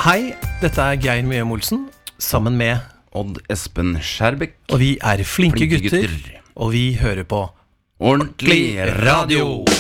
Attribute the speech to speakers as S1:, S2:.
S1: Hei, dette Geir Mjøm Olsen, sammen med
S2: Odd Espen Skjærbekk.
S1: Og vi flinke gutter, og vi hører på
S2: Ordentlig radio.